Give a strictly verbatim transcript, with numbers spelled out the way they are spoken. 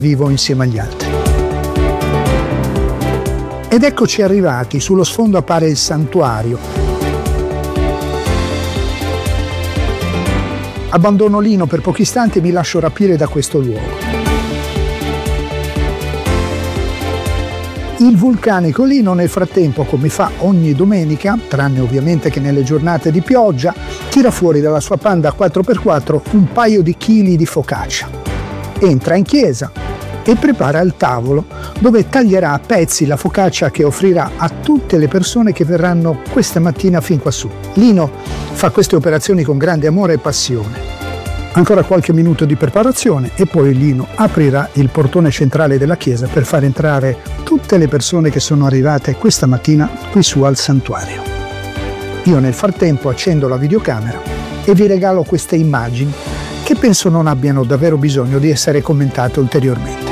vivo insieme agli altri. Ed eccoci arrivati, sullo sfondo appare il santuario. Abbandono Lino per pochi istanti e mi lascio rapire da questo luogo. Il vulcanico Lino nel frattempo, come fa ogni domenica, tranne ovviamente che nelle giornate di pioggia, tira fuori dalla sua Panda quattro per quattro un paio di chili di focaccia. Entra in chiesa e prepara il tavolo dove taglierà a pezzi la focaccia che offrirà a tutte le persone che verranno questa mattina fin quassù. Lino fa queste operazioni con grande amore e passione. Ancora qualche minuto di preparazione e poi Lino aprirà il portone centrale della chiesa per far entrare tutte le persone che sono arrivate questa mattina qui su al santuario. Io nel frattempo accendo la videocamera e vi regalo queste immagini che penso non abbiano davvero bisogno di essere commentate ulteriormente.